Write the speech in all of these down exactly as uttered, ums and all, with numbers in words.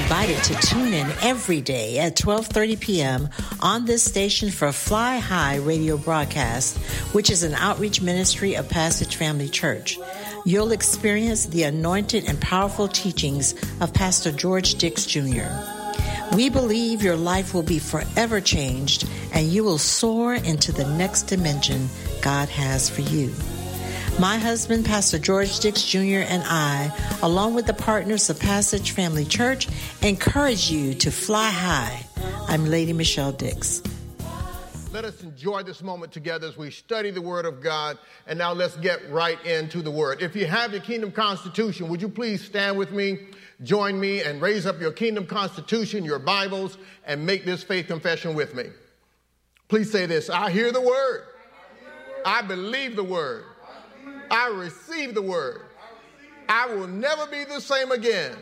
invited to tune in every day at twelve thirty p.m. on this station for Fly High radio broadcast, which is an outreach ministry of Passage Family Church. You'll experience the anointed and powerful teachings of Pastor George Dix Junior We believe your life will be forever changed and you will soar into the next dimension God has for you. My husband, Pastor George Dix Junior, and I, along with the partners of Passage Family Church, encourage you to fly high. I'm Lady Michelle Dix. Let us enjoy this moment together as we study the Word of God. And now let's get right into the Word. If you have your Kingdom Constitution, would you please stand with me, join me, and raise up your Kingdom Constitution, your Bibles, and make this faith confession with me. Please say this: I hear the Word. I believe the Word. I receive the Word. I will never be the same again.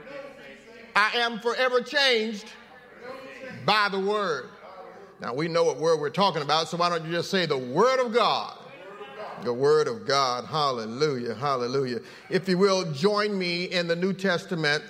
I am forever changed by the Word. Now, we know what word we're talking about, so why don't you just say the Word of God? The Word of God. Hallelujah, hallelujah. If you will, join me in the New Testament,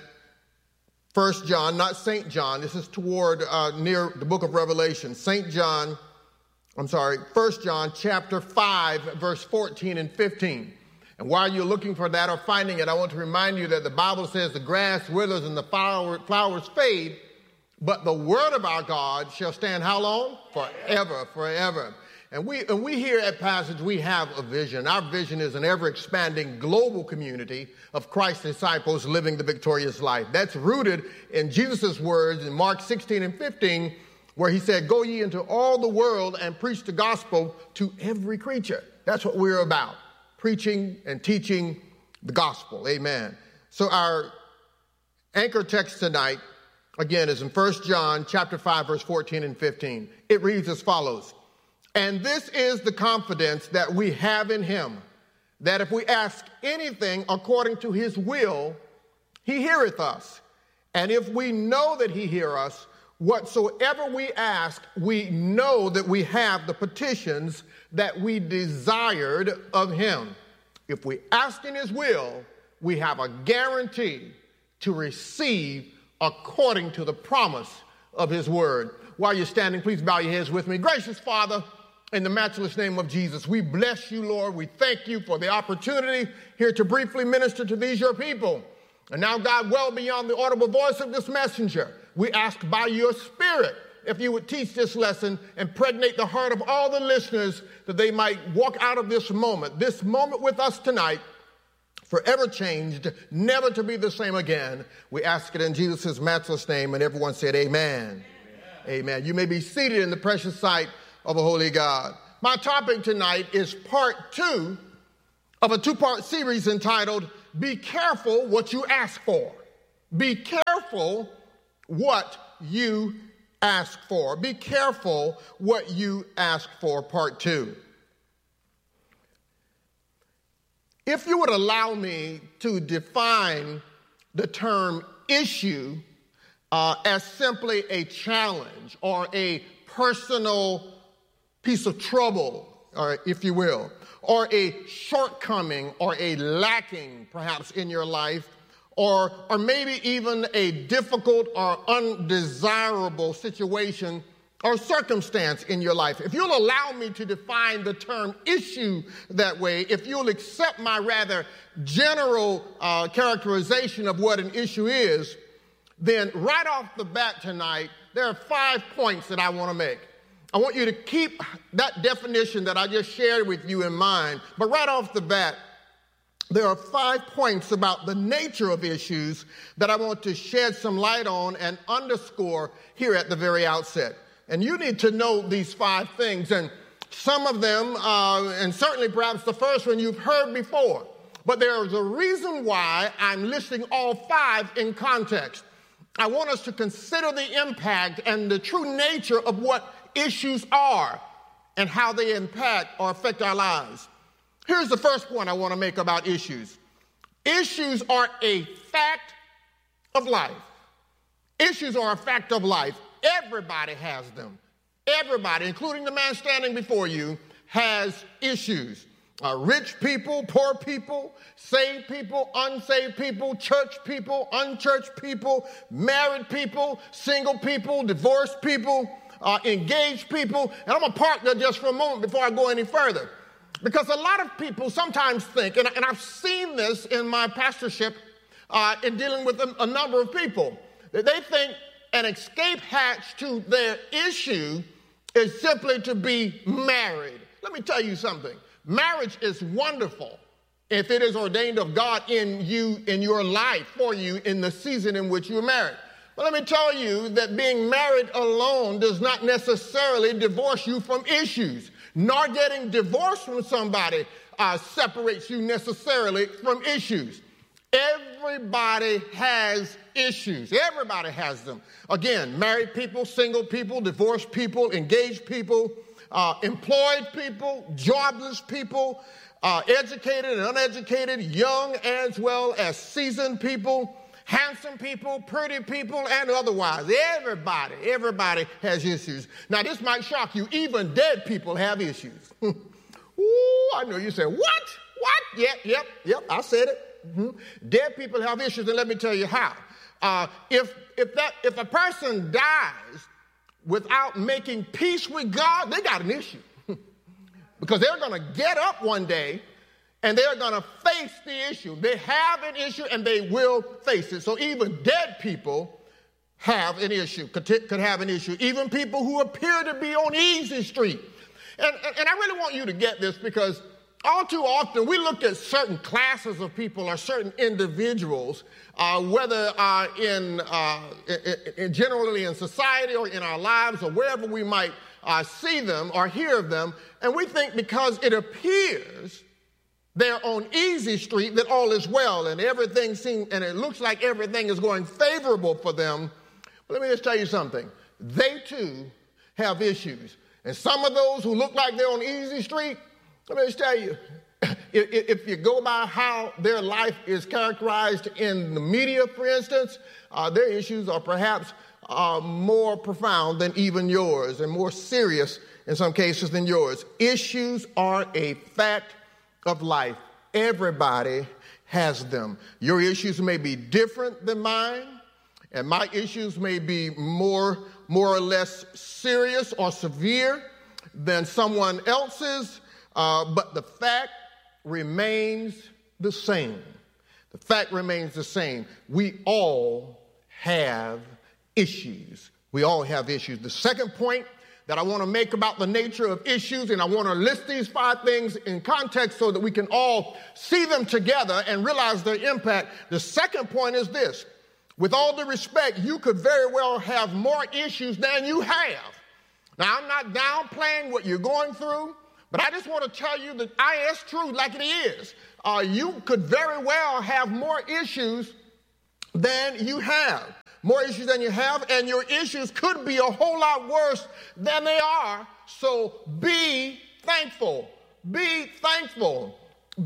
First John, not Saint John. This is toward uh, near the book of Revelation. Saint John, I'm sorry, First John chapter five, verse fourteen and fifteen. And while you're looking for that or finding it, I want to remind you that the Bible says the grass withers and the flower, flowers fade, but the word of our God shall stand how long? Forever, forever. And we, and we here at Passage, we have a vision. Our vision is an ever-expanding global community of Christ's disciples living the victorious life. That's rooted in Jesus' words in Mark sixteen and fifteen, where he said, go ye into all the world and preach the gospel to every creature. That's what we're about, preaching and teaching the gospel. Amen. So our anchor text tonight, again, is in First John chapter five, verse fourteen and fifteen. It reads as follows: and this is the confidence that we have in him, that if we ask anything according to his will, he heareth us. And if we know that he hear us, whatsoever we ask, we know that we have the petitions that we desired of him. If we ask in his will, we have a guarantee to receive according to the promise of his word. While you're standing, please bow your heads with me. Gracious Father, in the matchless name of Jesus, we bless you, Lord. We thank you for the opportunity here to briefly minister to these, your people. And now, God, well beyond the audible voice of this messenger, we ask by your Spirit if you would teach this lesson, impregnate the heart of all the listeners, that they might walk out of this moment, this moment with us tonight, forever changed, never to be the same again. We ask it in Jesus' matchless name, and everyone said amen. Amen. Amen. You may be seated in the precious sight of a holy God. My topic tonight is part two of a two-part series entitled, Be Careful What You Ask For. Be careful what you ask for. Be careful what you ask for, part two. If you would allow me to define the term issue uh, as simply a challenge or a personal piece of trouble, or if you will, or a shortcoming or a lacking perhaps in your life, or, or maybe even a difficult or undesirable situation or circumstance in your life. If you'll allow me to define the term issue that way, if you'll accept my rather general uh, characterization of what an issue is, then right off the bat tonight, there are five points that I want to make. I want you to keep that definition that I just shared with you in mind, but right off the bat, there are five points about the nature of issues that I want to shed some light on and underscore here at the very outset. And you need to know these five things, and some of them, uh, and certainly perhaps the first one you've heard before, but there is a reason why I'm listing all five in context. I want us to consider the impact and the true nature of what issues are and how they impact or affect our lives. Here's the first point I want to make about issues. Issues are a fact of life. Issues are a fact of life. Everybody has them. Everybody, including the man standing before you, has issues. uh, rich people, poor people, saved people, unsaved people, church people, unchurched people, married people, single people, divorced people, uh, engaged people. And I'm going to park there just for a moment before I go any further. Because a lot of people sometimes think, and, and I've seen this in my pastorship uh, in dealing with a, a number of people, that they think an escape hatch to their issue is simply to be married. Let me tell you something. Marriage is wonderful if it is ordained of God in you, in your life, for you, in the season in which you're married. But let me tell you that being married alone does not necessarily divorce you from issues, nor getting divorced from somebody uh, separates you necessarily from issues. Everybody has issues. Everybody has them. Again, married people, single people, divorced people, engaged people, uh, employed people, jobless people, uh, educated and uneducated, young as well as seasoned people, handsome people, pretty people, and otherwise. Everybody, everybody has issues. Now, this might shock you. Even dead people have issues. Ooh, I know you say, what? What? Yep, yep, yep, I said it. Mm-hmm. Dead people have issues, and let me tell you how. Uh, if if that if a person dies without making peace with God, they got an issue. Because they're going to get up one day and they're going to face the issue. They have an issue and they will face it. So even dead people have an issue, could, t- could have an issue. Even people who appear to be on easy street. And, and, and I really want you to get this, because all too often we look at certain classes of people or certain individuals, uh, whether uh, in, uh, in, in generally in society or in our lives or wherever we might uh, see them or hear of them, and we think because it appears they're on easy street that all is well and everything seems, and it looks like everything is going favorable for them. But let me just tell you something. They too have issues. And some of those who look like they're on easy street, let me just tell you, if, if you go by how their life is characterized in the media, for instance, uh, their issues are perhaps uh, more profound than even yours and more serious in some cases than yours. Issues are a fact of life. Everybody has them. Your issues may be different than mine, and my issues may be more, more or less serious or severe than someone else's. Uh, but the fact remains the same. The fact remains the same. We all have issues. We all have issues. The second point that I want to make about the nature of issues, and I want to list these five things in context so that we can all see them together and realize their impact. The second point is this. With all due respect, you could very well have more issues than you have. Now, I'm not downplaying what you're going through, but I just want to tell you that I it's true like it is. Uh, you could very well have more issues than you have. More issues than you have, and your issues could be a whole lot worse than they are. So be thankful. Be thankful.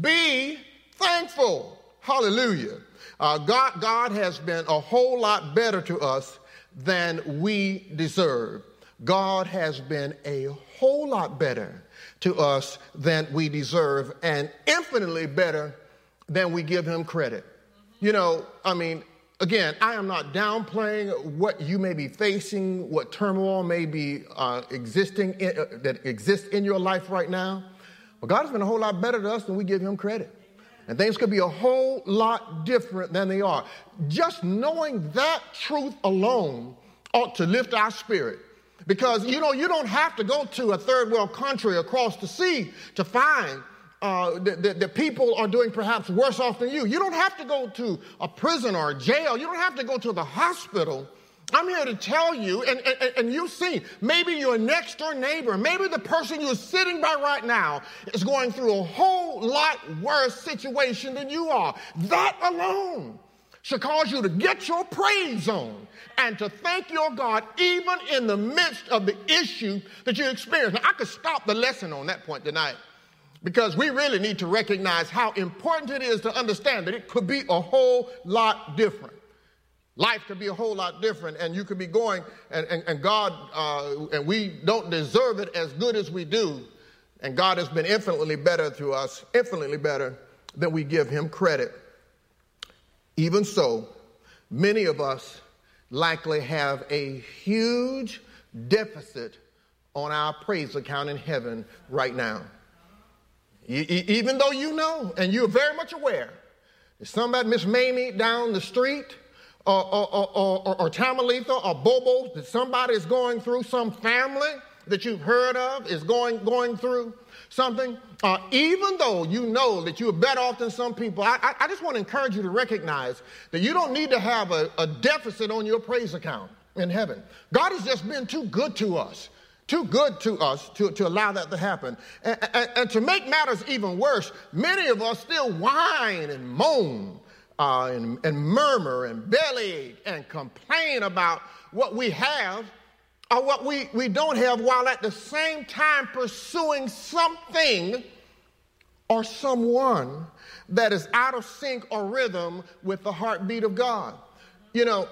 Be thankful. Hallelujah. Uh, God, God has been a whole lot better to us than we deserve. God has been a whole lot better to us than we deserve, and infinitely better than we give him credit. You know, I mean, again, I am not downplaying what you may be facing, what turmoil may be uh, existing in, uh, that exists in your life right now. But God has been a whole lot better to us than we give him credit. And things could be a whole lot different than they are. Just knowing that truth alone ought to lift our spirit. Because, you know, you don't have to go to a third world country across the sea to find uh, that, that, that people are doing perhaps worse off than you. You don't have to go to a prison or a jail. You don't have to go to the hospital. I'm here to tell you, and, and, and you've seen, maybe your next door neighbor, maybe the person you're sitting by right now is going through a whole lot worse situation than you are. That alone should cause you to get your praise on and to thank your God even in the midst of the issue that you experience. Now, I could stop the lesson on that point tonight, because we really need to recognize how important it is to understand that it could be a whole lot different. Life could be a whole lot different, and you could be going, and, and, and God, uh, and we don't deserve it as good as we do, And God has been infinitely better to us, infinitely better than we give him credit. Even so, many of us likely have a huge deficit on our praise account in heaven right now. Even though you know, and you're very much aware, that somebody, Miss Mamie down the street, or, or, or, or, or Tamalita, or Bobo, that somebody is going through, some family that you've heard of is going, going through something, uh, even though you know that you're better off than some people, I, I, I just want to encourage you to recognize that you don't need to have a, a deficit on your praise account in heaven. God has just been too good to us. Too good to us to, to allow that to happen. And, and, and to make matters even worse, many of us still whine and moan uh, and, and murmur and bellyache and complain about what we have or what we, we don't have, while at the same time pursuing something or someone that is out of sync or rhythm with the heartbeat of God. You know,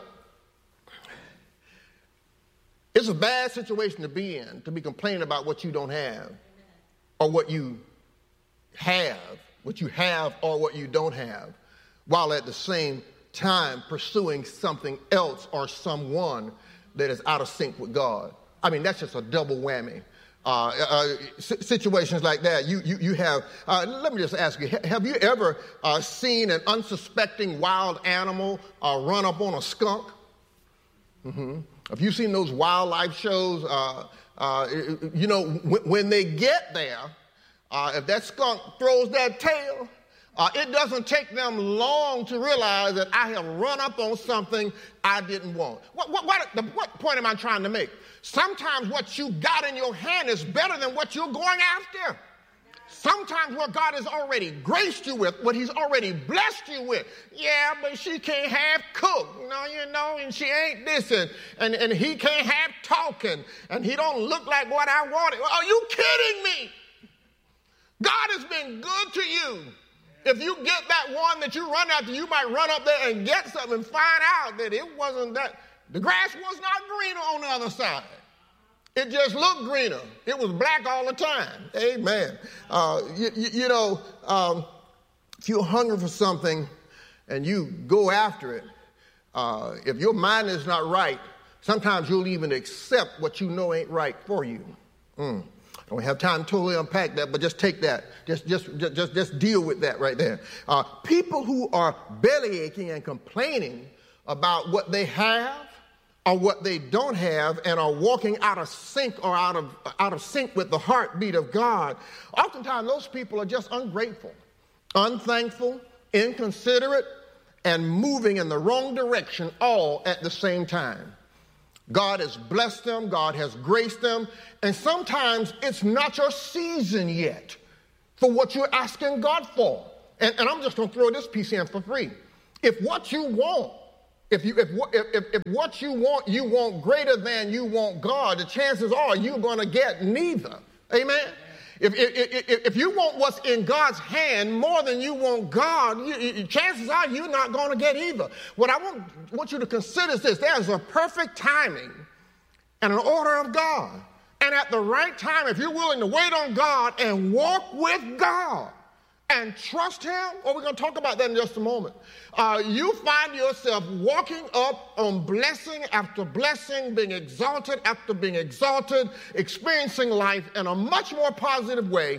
it's a bad situation to be in, to be complaining about what you don't have, or what you have, what you have or what you don't have, while at the same time pursuing something else or someone that is out of sync with God. I mean, that's just a double whammy. Uh, uh, situations like that, you you, you have, uh, let me just ask you, have you ever uh, seen an unsuspecting wild animal uh, run up on a skunk? Mm-hmm. Have you seen those wildlife shows? Uh, uh, you know, w- when they get there, uh, if that skunk throws that tail, uh, it doesn't take them long to realize that I have run up on something I didn't want. What, what, what, the, what point am I trying to make? Sometimes what you got in your hand is better than what you're going after. Sometimes what God has already graced you with, what he's already blessed you with. Yeah, but she can't have cook, no, you know, and she ain't this, and, and, and he can't have talking, and he don't look like what I wanted. Are you kidding me? God has been good to you. If you get that one that you run after, you might run up there and get something and find out that it wasn't that, the grass was not greener on the other side. It just looked greener. It was black all the time. Amen. Uh, you, you, you know, um, if you're hungry for something and you go after it, uh, if your mind is not right, sometimes you'll even accept what you know ain't right for you. Mm. I don't have time to totally unpack that, but just take that. Just, just, just, just deal with that right there. Uh, people who are belly aching and complaining about what they have or what they don't have and are walking out of sync or out of, out of sync with the heartbeat of God, oftentimes those people are just ungrateful, unthankful, inconsiderate, and moving in the wrong direction all at the same time. God has blessed them, God has graced them, and sometimes it's not your season yet for what you're asking God for. And, and I'm just going to throw this piece in for free. If what you want, if you if, if, if what you want, you want greater than you want God, the chances are you're going to get neither. Amen? If, if, if, if you want what's in God's hand more than you want God, you, you, chances are you're not going to get either. What I want, want you to consider is this. There's a perfect timing and an order of God. And at the right time, if you're willing to wait on God and walk with God and trust him, well, we're going to talk about that in just a moment, uh, you find yourself walking up on blessing after blessing, being exalted after being exalted, experiencing life in a much more positive way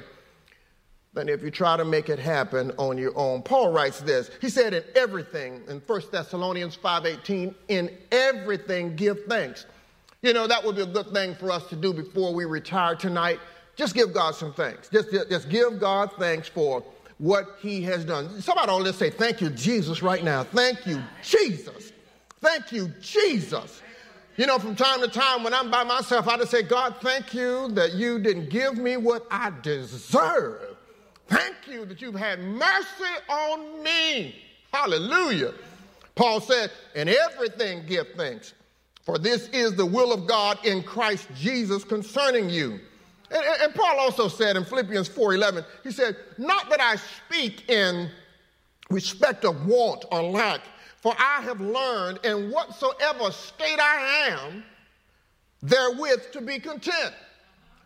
than if you try to make it happen on your own. Paul writes this. He said, in everything, in First Thessalonians five eighteen, in everything give thanks. You know, that would be a good thing for us to do before we retire tonight. Just give God some thanks. Just, just, just give God thanks for what he has done. Somebody ought to say, thank you, Jesus, right now. Thank you, Jesus. Thank you, Jesus. You know, from time to time when I'm by myself, I just say, God, thank you that you didn't give me what I deserve. Thank you that you've had mercy on me. Hallelujah. Paul said, in everything give thanks, for this is the will of God in Christ Jesus concerning you. And, and Paul also said in Philippians four eleven, he said, not that I speak in respect of want or lack, for I have learned in whatsoever state I am, therewith to be content.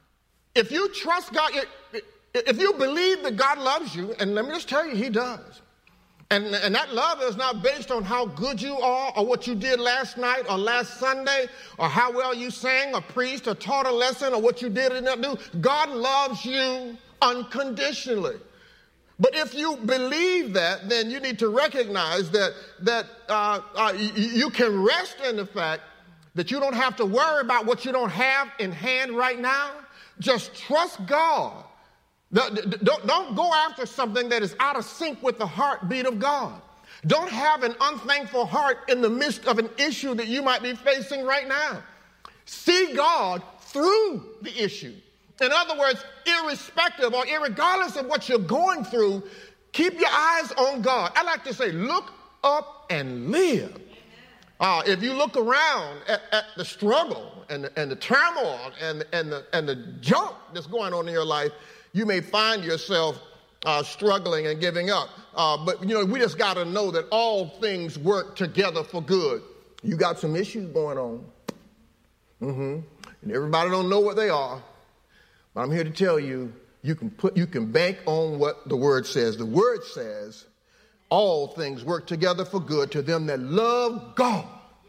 If you trust God, if you believe that God loves you, and let me just tell you, he does. And, and that love is not based on how good you are or what you did last night or last Sunday or how well you sang or preached or taught a lesson or what you did or didn't do. God loves you unconditionally. But if you believe that, then you need to recognize that, that uh, uh, you, you can rest in the fact that you don't have to worry about what you don't have in hand right now. Just trust God. Don't, don't go after something that is out of sync with the heartbeat of God. Don't have an unthankful heart in the midst of an issue that you might be facing right now. See God through the issue. In other words, irrespective or irregardless of what you're going through, keep your eyes on God. I like to say, look up and live. Uh, if you look around at, at the struggle and the, and the turmoil and, and, the, and the junk that's going on in your life, you may find yourself uh, struggling and giving up. Uh, but, you know, we just got to know that all things work together for good. You got some issues going on. Mm-hmm. And everybody don't know what they are. But I'm here to tell you, you can put, you can bank on what the word says. The word says all things work together for good to them that love God,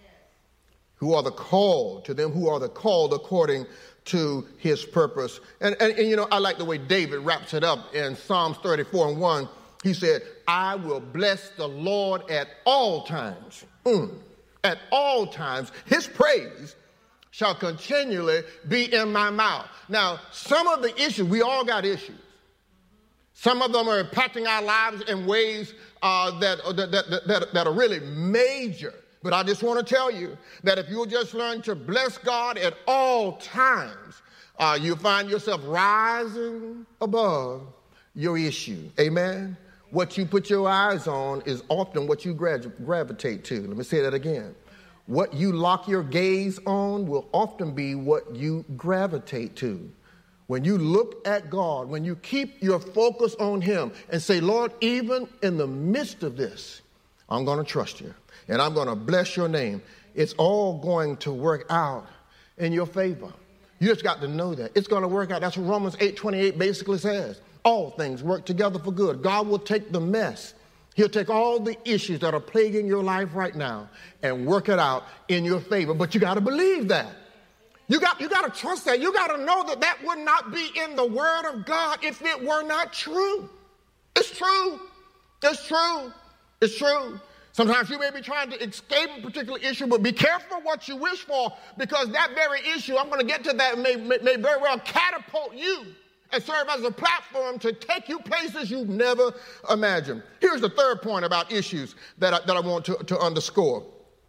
who are the called, to them who are the called according to his purpose. And, and, and, you know, I like the way David wraps it up in Psalms thirty-four and one. He said, I will bless the Lord at all times. Mm. At all times. His praise shall continually be in my mouth. Now, some of the issues, we all got issues. Some of them are impacting our lives in ways uh, that, that, that, that, that are really major. But I just want to tell you that if you'll just learn to bless God at all times, uh, you'll find yourself rising above your issue. Amen? What you put your eyes on is often what you gra- gravitate to. Let me say that again. What you lock your gaze on will often be what you gravitate to. When you look at God, when you keep your focus on him and say, Lord, even in the midst of this, I'm going to trust you. And I'm going to bless your name. It's all going to work out in your favor. You just got to know that. It's going to work out. That's what Romans eight twenty-eight basically says. All things work together for good. God will take the mess. He'll take all the issues that are plaguing your life right now and work it out in your favor. But you got to believe that. You got, you got to trust that. You got to know that that would not be in the word of God if it were not true. It's true. It's true. It's true. Sometimes you may be trying to escape a particular issue, but be careful what you wish for, because that very issue, I'm going to get to that, may, may, may very well catapult you and serve as a platform to take you places you've never imagined. Here's the third point about issues that I, that I want to, to underscore.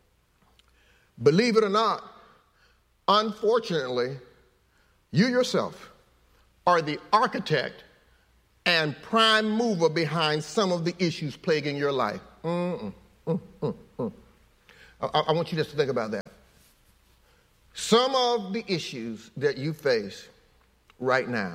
Believe it or not, unfortunately, you yourself are the architect and prime mover behind some of the issues plaguing your life. Mm-mm. Mm, mm, mm. I, I want you just to think about that. Some of the issues that you face right now,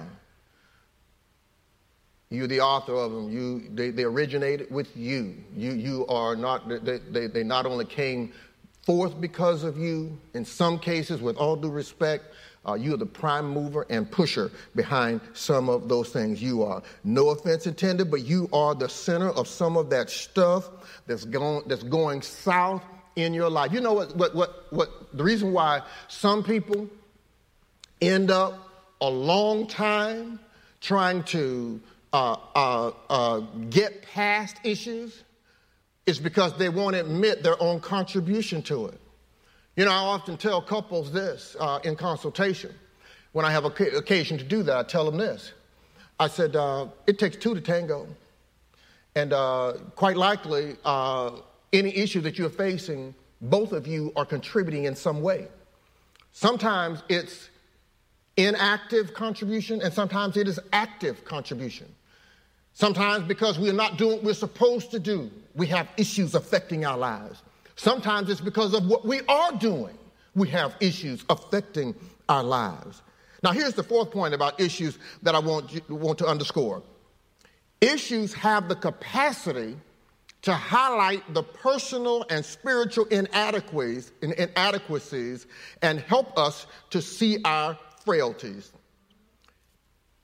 you're the author of them. You, they, they originated with you. You, you are not. They, they, they not only came forth because of you. In some cases, with all due respect, uh, you are the prime mover and pusher behind some of those things. You are, no offense intended, but you are the center of some of that stuff that's going that's going south in your life. You know what? What? What? What? The reason why some people end up a long time trying to uh, uh, uh, get past issues is because they won't admit their own contribution to it. You know, I often tell couples this uh, in consultation. When I have a occasion to do that, I tell them this. I said, uh, it takes two to tango. And uh, quite likely, uh, any issue that you're facing, both of you are contributing in some way. Sometimes it's inactive contribution, and sometimes it is active contribution. Sometimes because we are not doing what we're supposed to do, we have issues affecting our lives. Sometimes it's because of what we are doing, we have issues affecting our lives. Now, here's the fourth point about issues that I want, you, want to underscore. Issues have the capacity to highlight the personal and spiritual inadequacies, inadequacies and help us to see our frailties.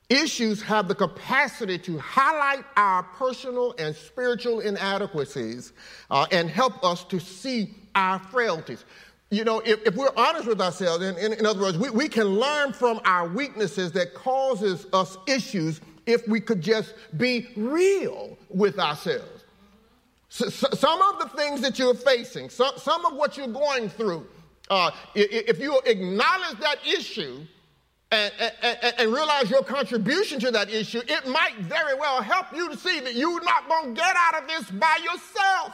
Issues have the capacity to highlight our personal and spiritual inadequacies uh, and help us to see our frailties. You know, if, if we're honest with ourselves, in, in, in other words, we, we can learn from our weaknesses that causes us issues if we could just be real with ourselves. So, so, some of the things that you're facing, some, some of what you're going through, uh, if you acknowledge that issue, And, and, and realize your contribution to that issue, it might very well help you to see that you're not going to get out of this by yourself.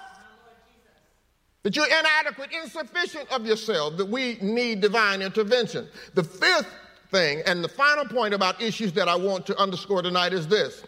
That you're inadequate, insufficient of yourself, that we need divine intervention. The fifth thing and the final point about issues that I want to underscore tonight is this.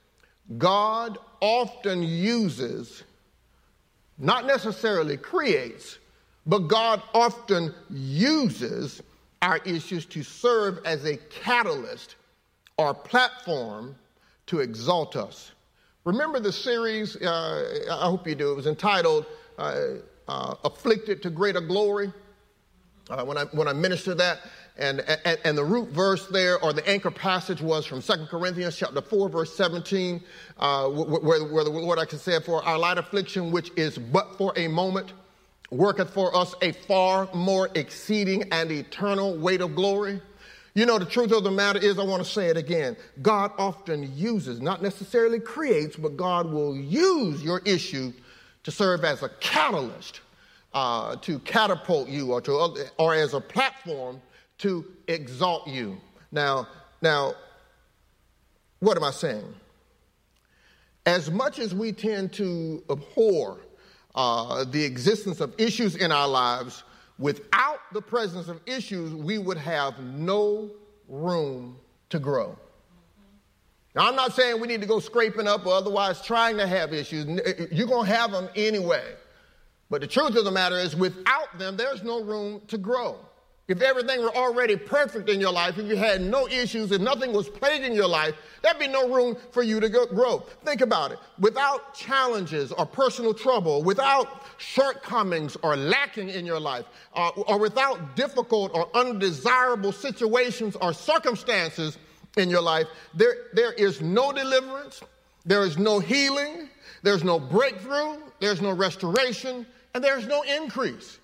God often uses, not necessarily creates, but God often uses our issues to serve as a catalyst or platform to exalt us. Remember the series, uh, I hope you do, it was entitled uh, uh, Afflicted to Greater Glory. Uh, when I when I ministered that, and, and, and the root verse there, or the anchor passage, was from Second Corinthians chapter four, verse seventeen, uh, where, where the Lord actually said, "For our light affliction, which is but for a moment, worketh for us a far more exceeding and eternal weight of glory." You know, the truth of the matter is, I want to say it again, God often uses, not necessarily creates, but God will use your issue to serve as a catalyst, uh, to catapult you, or to, or as a platform to exalt you. Now, now, what am I saying? As much as we tend to abhor Uh, the existence of issues in our lives, without the presence of issues, we would have no room to grow. Now, I'm not saying we need to go scraping up or otherwise trying to have issues. You're going to have them anyway. But the truth of the matter is, without them, there's no room to grow. If everything were already perfect in your life, if you had no issues, if nothing was plaguing your life, there'd be no room for you to go, grow. Think about it. Without challenges or personal trouble, without shortcomings or lacking in your life, uh, or without difficult or undesirable situations or circumstances in your life, there, there is no deliverance, there is no healing, there's no breakthrough, there's no restoration, and there's no increase.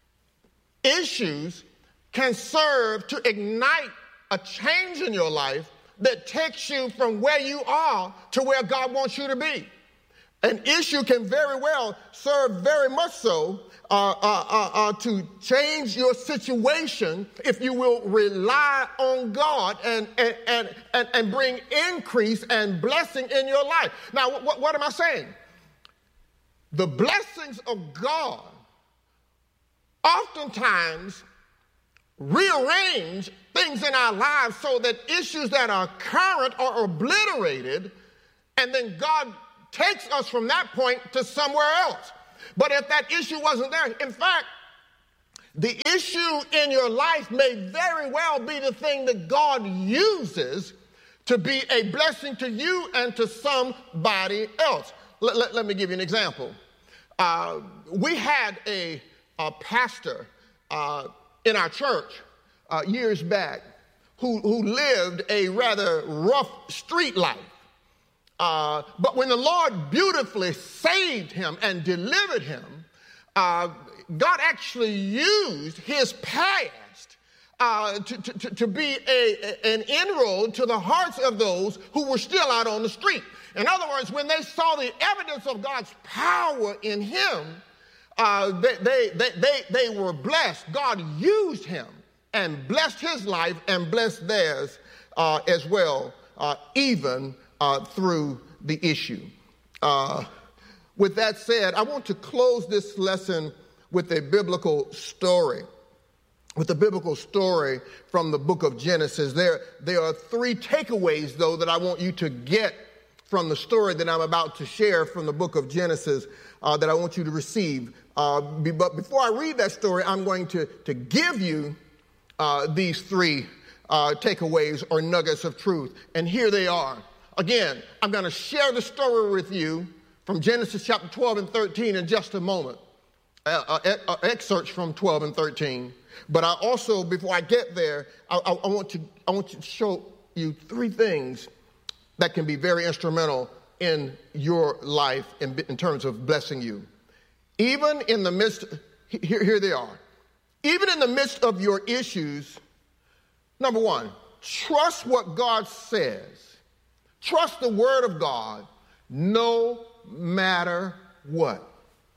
Issues can serve to ignite a change in your life that takes you from where you are to where God wants you to be. An issue can very well serve very much so uh, uh, uh, uh, to change your situation if you will rely on God and, and, and, and, and bring increase and blessing in your life. Now, what, what am I saying? The blessings of God oftentimes rearrange things in our lives so that issues that are current are obliterated, and then God takes us from that point to somewhere else. But if that issue wasn't there, in fact, the issue in your life may very well be the thing that God uses to be a blessing to you and to somebody else. Let, let, let me give you an example. Uh, we had a, a pastor uh, in our church uh, years back who, who lived a rather rough street life. Uh, but when the Lord beautifully saved him and delivered him, uh, God actually used his past uh, to, to, to be a, an inroad to the hearts of those who were still out on the street. In other words, when they saw the evidence of God's power in him, uh, they, they, they, they, they were blessed. God used him and blessed his life and blessed theirs uh, as well, uh, even uh, through the issue. Uh, with that said, I want to close this lesson with a biblical story. With a biblical story from the book of Genesis. There, there are three takeaways, though, that I want you to get from the story that I'm about to share from the book of Genesis uh, that I want you to receive. Uh, be, but before I read that story, I'm going to, to give you uh, these three uh, takeaways or nuggets of truth. And here they are. Again, I'm going to share the story with you from Genesis chapter twelve and thirteen in just a moment. Uh, uh, uh, excerpts from twelve and thirteen. But I also, before I get there, I, I, I want to I want to show you three things that can be very instrumental in your life in, in terms of blessing you. Even in the midst, here, here they are. Even in the midst of your issues, number one, trust what God says. Trust the word of God no matter what.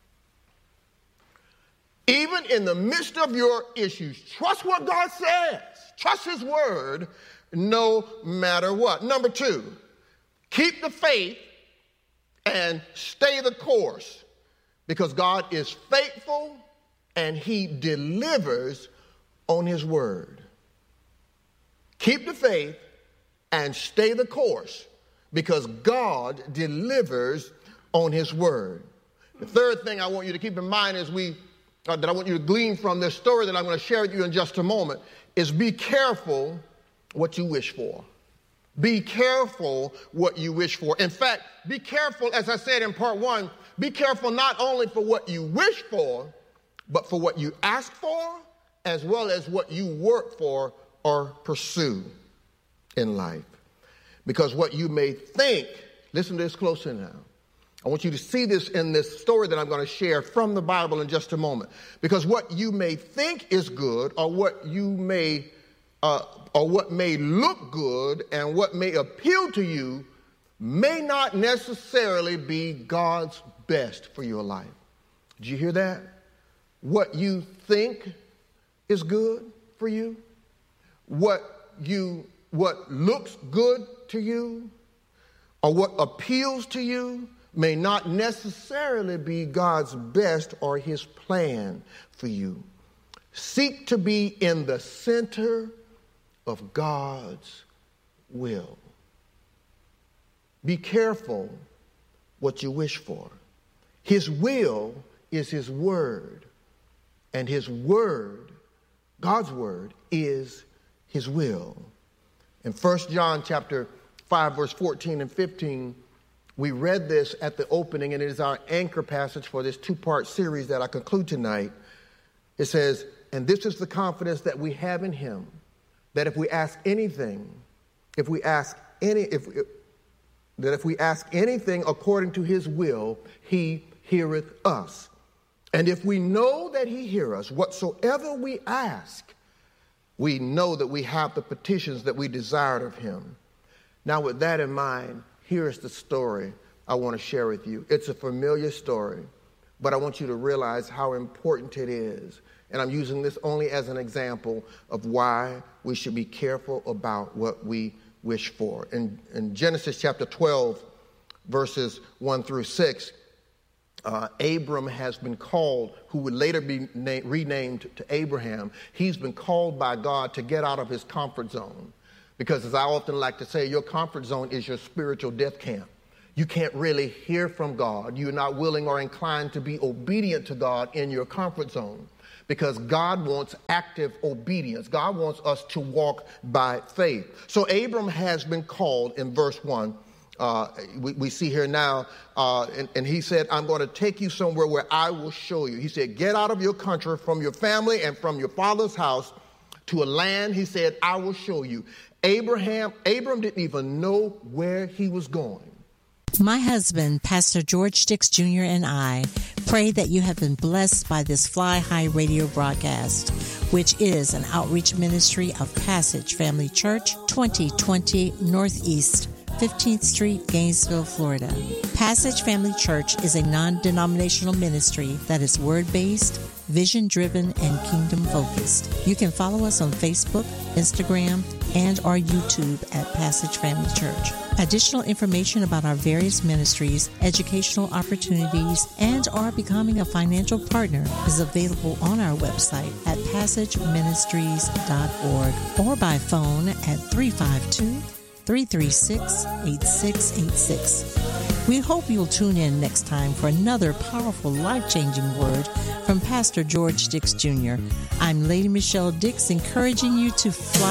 Even in the midst of your issues, trust what God says. Trust his word no matter what. Number two, keep the faith and stay the course, because God is faithful and he delivers on his word. Keep the faith and stay the course, because God delivers on his word. The third thing I want you to keep in mind as we Uh, that I want you to glean from this story that I'm going to share with you in just a moment is be careful what you wish for. Be careful what you wish for. In fact, be careful, as I said in part one, be careful not only for what you wish for, but for what you ask for, as well as what you work for or pursue in life. Because what you may think, listen to this closer now, I want you to see this in this story that I'm going to share from the Bible in just a moment. Because what you may think is good, or what you may, uh, or what may look good, and what may appeal to you, may not necessarily be God's best for your life. Did you hear that? What you think is good for you, what you, what looks good to you, or what appeals to you, may not necessarily be God's best or his plan for you. Seek to be in the center of God's will. Be careful what you wish for. His will is his word, and his word, God's word, is his will. In First John chapter five, verse fourteen and fifteen, we read this at the opening, and it is our anchor passage for this two-part series that I conclude tonight. It says, and this is the confidence that we have in him, that if we ask anything, if we ask any, if that if we ask anything according to his will, he heareth us. And if we know that he heareth us, whatsoever we ask, we know that we have the petitions that we desired of him. Now, with that in mind, here's the story I want to share with you. It's a familiar story, but I want you to realize how important it is. And I'm using this only as an example of why we should be careful about what we wish for. In, in Genesis chapter twelve, verses one through six, uh, Abram has been called, who would later be na- renamed to Abraham. He's been called by God to get out of his comfort zone. Because as I often like to say, your comfort zone is your spiritual death camp. You can't really hear from God. You're not willing or inclined to be obedient to God in your comfort zone. Because God wants active obedience. God wants us to walk by faith. So Abram has been called in verse one. Uh, we, we see here now, uh, and, and he said, I'm going to take you somewhere where I will show you. He said, get out of your country, from your family and from your father's house, to a land, he said, I will show you. Abraham, Abram didn't even know where he was going. My husband, Pastor George Dix Junior, and I pray that you have been blessed by this Fly High radio broadcast, which is an outreach ministry of Passage Family Church, twenty twenty Northeast fifteenth Street, Gainesville, Florida. Passage Family Church is a non-denominational ministry that is word-based, vision-driven, and kingdom-focused. You can follow us on Facebook, Instagram, and our YouTube at Passage Family Church. Additional information about our various ministries, educational opportunities, and our becoming a financial partner is available on our website at passage ministries dot org or by phone at three five two, three three six, eight six eight six. We hope you'll tune in next time for another powerful, life-changing word from Pastor George Dix Junior I'm Lady Michelle Dix, encouraging you to fly